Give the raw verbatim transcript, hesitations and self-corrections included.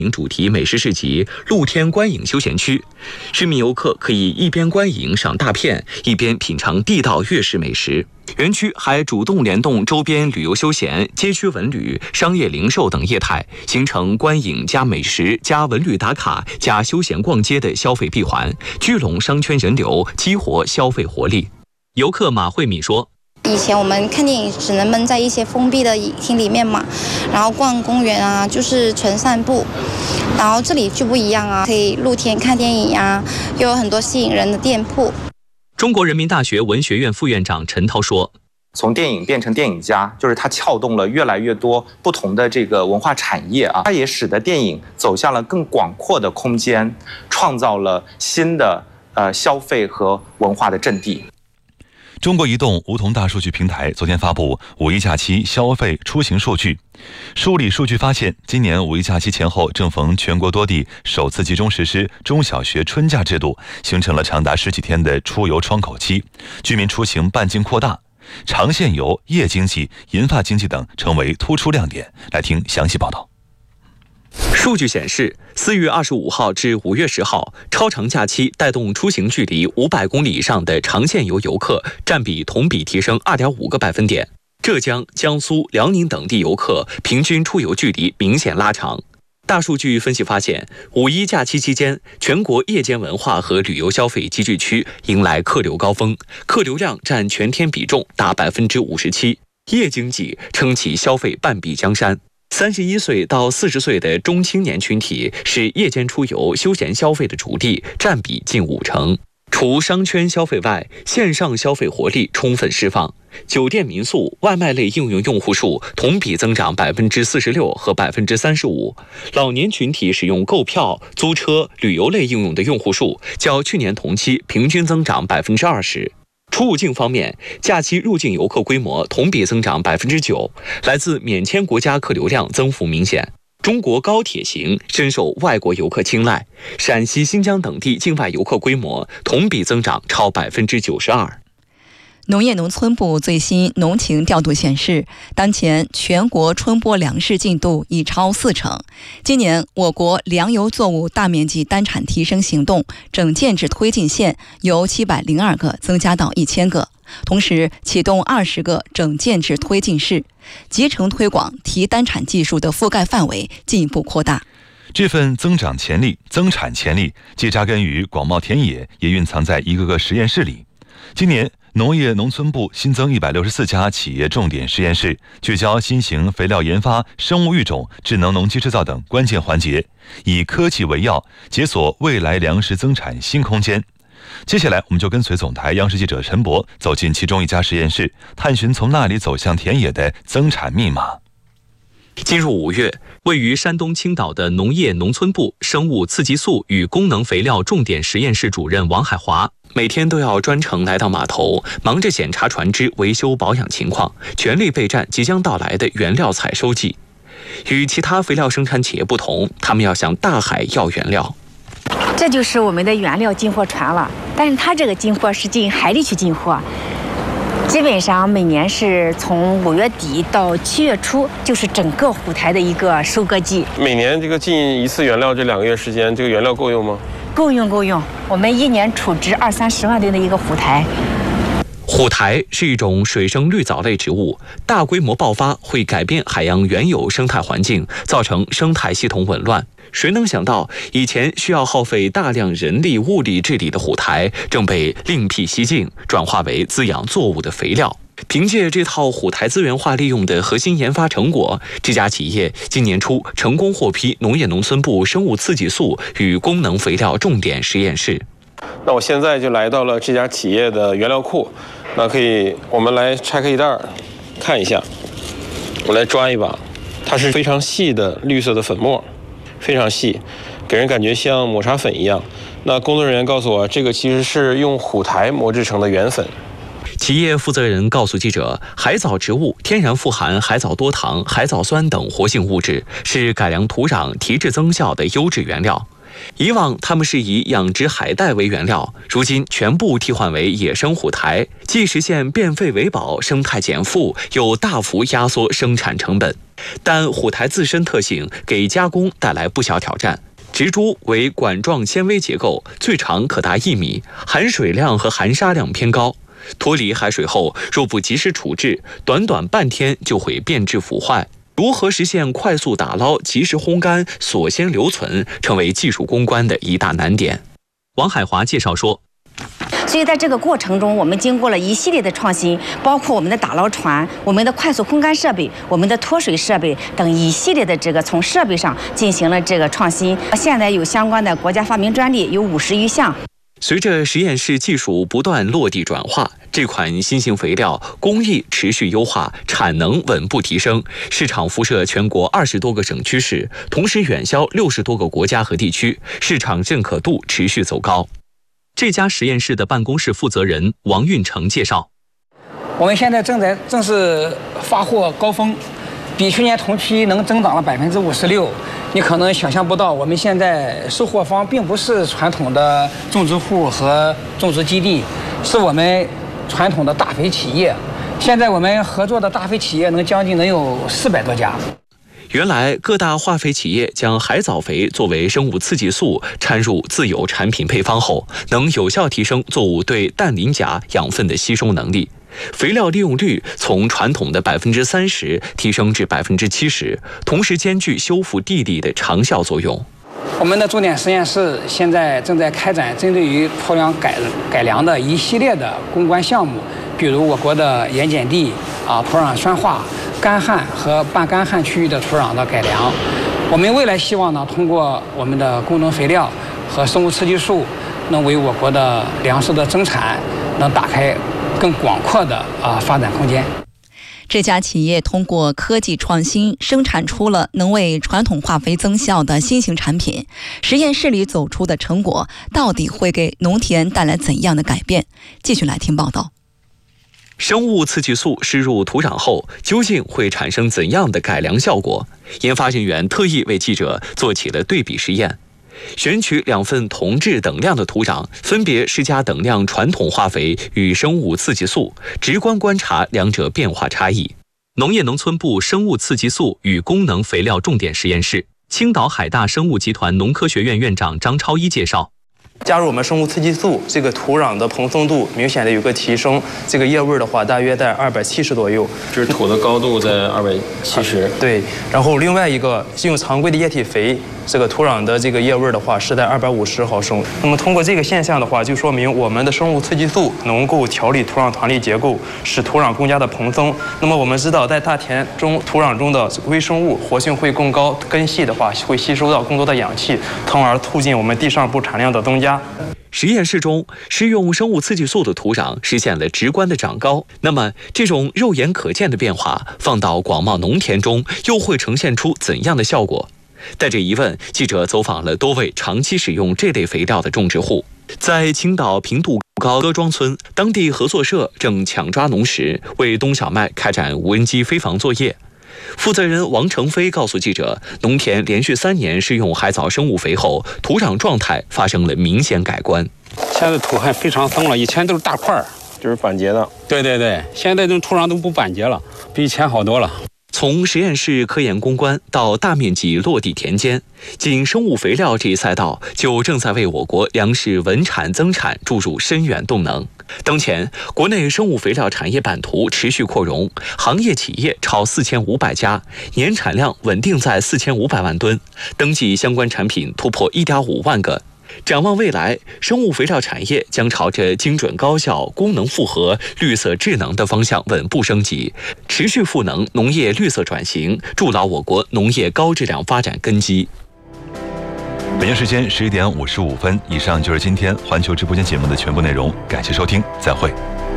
主题美食市集露天观影休闲区，市民游客可以一边观影赏大片，一边品尝地道粤式美食。园区还主动联动周边旅游休闲、街区文旅、商业零售等业态，形成观影加美食加文旅打卡加休闲逛街的消费闭环，聚拢商圈人流，激活消费活力。游客马慧敏说， 以前我们看电影只能闷在一些封闭的影厅里面嘛，然后逛公园啊就是纯散步，然后这里就不一样啊，可以露天看电影啊，又有很多吸引人的店铺。 中国人民大学文学院副院长陈涛说， 从电影变成电影家，就是它撬动了越来越多不同的这个文化产业啊，它也使得电影走向了更广阔的空间，创造了新的呃消费和文化的阵地。 中国移动梧桐大数据平台昨天发布五一假期消费出行数据，梳理数据发现，今年五一假期前后正逢全国多地首次集中实施中小学春假制度，形成了长达十几天的出游窗口期，居民出行半径扩大，长线游、夜经济、银发经济等成为突出亮点。来听详细报道。 数据显示，四月二十五号至五月十号，超长假期带动出行距离五百公里以上的长线游游客占比同比提升二点五个百分点。浙江、江苏、辽宁等地游客平均出游距离明显拉长。大数据分析发现，五一假期期间，全国夜间文化和旅游消费集聚区迎来客流高峰，客流量占全天比重达百分之五十七，夜经济撑起消费半壁江山。三十一岁到四十岁的中青年群体是夜间出游休闲消费的主力，占比近五成。除商圈消费外，线上消费活力充分释放，酒店民宿、外卖类应用用户数同比增长百分之四十六和百分之三十五。老年群体使用购票、租车、旅游类应用的用户数较去年同期平均增长百分之二十。出入境方面，假期入境游客规模同比增长百分之九，来自免签国家客流量增幅明显。中国高铁行深受外国游客青睐，陕西、新疆等地境外游客规模同比增长超百分之九十二。 农业农村部最新农情调度显示，当前全国春播粮食进度已超四成。今年我国粮油作物大面积单产提升行动整建制推进线由七百零二个增加到一千个，同时启动二十个整建制推进室，集成推广提单产技术的覆盖范围进一步扩大。 这份增长潜力、增产潜力既扎根于广袤田野，也蕴藏在一个个实验室里。今年农业农村部新增一百六十四家企业重点实验室，聚焦新型肥料研发、生物育种、智能农机制造等关键环节，以科技为药，解锁未来粮食增产新空间。接下来我们就跟随总台央视记者陈博走进其中一家实验室，探寻从那里走向田野的增产密码。 进入五月，位于山东青岛的农业农村部生物刺激素与功能肥料重点实验室主任王海华每天都要专程来到码头，忙着检查船只维修保养情况，全力备战即将到来的原料采收季。与其他肥料生产企业不同，他们要向大海要原料。 这就是我们的原料进货船了，但是它这个进货是进海里去进货，基本上每年是从五月底到七月初，就是整个虎台的一个收割季。 每年这个进一次原料，这两个月时间，这个原料够用吗？ 够用够用，我们一年储值二三十万吨的一个虎台。 虎台是一种水生绿藻类植物，大规模爆发会改变海洋原有生态环境，造成生态系统紊乱。谁能想到，以前需要耗费大量人力物力治理的虎台，正被另辟蹊径，转化为滋养作物的肥料。凭借这套虎台资源化利用的核心研发成果，这家企业今年初成功获批农业农村部生物刺激素与功能肥料重点实验室。 那我现在就来到了这家企业的原料库，那可以我们来拆开一袋看一下。我来抓一把，它是非常细的绿色的粉末，非常细，给人感觉像抹茶粉一样。那工作人员告诉我，这个其实是用虎台磨制成的原粉。 企业负责人告诉记者，海藻植物天然富含海藻多糖、海藻酸等活性物质，是改良土壤提质增效的优质原料。 以往他们是以养殖海带为原料，如今全部替换为野生虎台，既实现变废为宝、生态减负，又大幅压缩生产成本。但虎台自身特性给加工带来不小挑战。植株为管状纤维结构，最长可达一米，含水量和含沙量偏高。脱离海水后，若不及时处置，短短半天就会变质腐坏。如何实现快速打捞、及时烘干、锁鲜留存，成为技术攻关的一大难点。王海华介绍说， 所以在这个过程中，我们经过了一系列的创新，包括我们的打捞船、我们的快速烘干设备、我们的脱水设备等一系列的这个从设备上进行了这个创新。现在有相关的国家发明专利有五十余项。 随着实验室技术不断落地转化，这款新型肥料工艺持续优化，产能稳步提升，市场辐射全国二十多个省区市，同时远销六十多个国家和地区，市场认可度持续走高。这家实验室的办公室负责人王运成介绍， 我们现在正在正是发货高峰，比去年同期能增长了百分之五十六。你可能想象不到，我们现在收货方并不是传统的种植户和种植基地，是我们传统的大肥企业。现在我们合作的大肥企业能将近能有四百多家。 原来各大化肥企业将海藻肥作为生物刺激素掺入自有产品配方后，能有效提升作物对氮磷钾养分的吸收能力。肥料利用率从传统的百分之三十提升至百分之七十，同时兼具修复地力的长效作用。 我们的重点实验室现在正在开展针对于土壤改改良的一系列的攻关项目，比如我国的盐碱地啊、土壤酸化、干旱和半干旱区域的土壤的改良。我们未来希望呢，通过我们的功能肥料和生物刺激素，能为我国的粮食的增产能打开更广阔的啊发展空间。 这家企业通过科技创新，生产出了能为传统化肥增效的新型产品。实验室里走出的成果，到底会给农田带来怎样的改变？继续来听报道。 生物刺激素施入土壤后，究竟会产生怎样的改良效果？研发人员特意为记者做起了对比实验。选取两份同质等量的土壤，分别施加等量传统化肥与生物刺激素，直观观察两者变化差异。农业农村部生物刺激素与功能肥料重点实验室，青岛海大生物集团农科学院院长张超一介绍， 加入我们生物刺激素，这个土壤的蓬松度明显的有个提升，这个叶味的话大约在二百七十左右， 就是土的高度在二百七十。 对，然后另外一个是用常规的液体肥，这个土壤的这个叶味的话是在二百五十毫升。那么通过这个现象的话，就说明我们的生物刺激素能够调理土壤团粒结构，使土壤更加的蓬松。那么我们知道，在大田中土壤中的微生物活性会更高，根系的话会吸收到更多的氧气，从而促进我们地上部产量的增加。 实验室中施用生物刺激素的土壤实现了直观的长高，那么这种肉眼可见的变化放到广袤农田中又会呈现出怎样的效果？带着疑问，记者走访了多位长期使用这类肥料的种植户。在青岛平度高歌庄村，当地合作社正抢抓农时，为冬小麦开展无人机飞防作业。负责人王成飞告诉记者，农田连续三年施用海藻生物肥后，土壤状态发生了明显改观。 现在土还非常松了，以前都是大块儿， 就是板结的。 对对对，现在这土壤都不板结了，比以前好多了。 从实验室科研攻关到大面积落地田间，仅生物肥料这一赛道就正在为我国粮食稳产增产注入深远动能。当前，国内生物肥料产业版图持续扩容，行业企业超四千五百家，年产量稳定在四千五百万吨，登记相关产品突破一点五万个。展望未来，生物肥料产业将朝着精准高效、功能复合、绿色智能的方向稳步升级，持续赋能农业绿色转型，筑牢我国农业高质量发展根基。 北京时间十一点五十五分，以上就是今天环球直播间节目的全部内容，感谢收听，再会。